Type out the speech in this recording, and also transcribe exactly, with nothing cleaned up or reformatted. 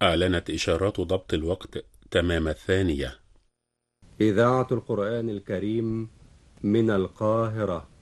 أعلنت إشارات ضبط الوقت تمام الثانية. إذاعة القرآن الكريم من القاهرة.